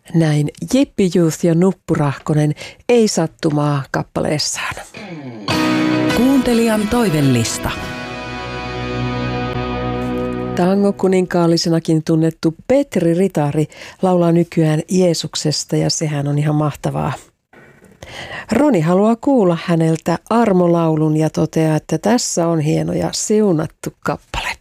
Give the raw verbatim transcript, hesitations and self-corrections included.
Näin Jippi Youth ja Nuppu Rahkonen Ei sattumaa kappaleessaan. Kuuntelijan toivellista. Tango-kuninkaallisenakin tunnettu Petri Ritari laulaa nykyään Jeesuksesta ja sehän on ihan mahtavaa. Roni haluaa kuulla häneltä armolaulun ja toteaa, että tässä on hieno ja siunattu kappale.